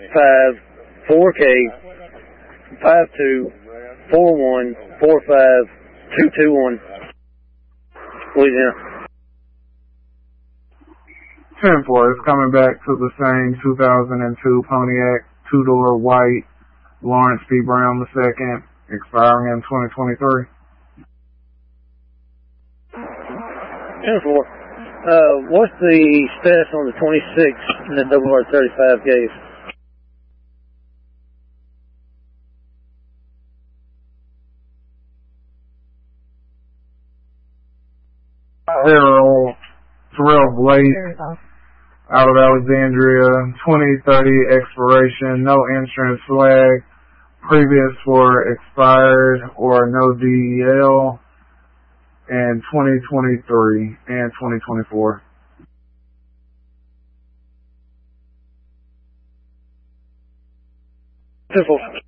4K 5241452221, Louisiana. 10-4 is coming back to the same 2002 Pontiac 2-door white Lawrence B. Brown II, expiring in 2023. 10-4. What's the status on the 26 in the WR35 case? Harold Terrell Blake out of Alexandria, 2030 expiration, no insurance flag, previous for expired or no DEL, and 2023 and 2024. Simple.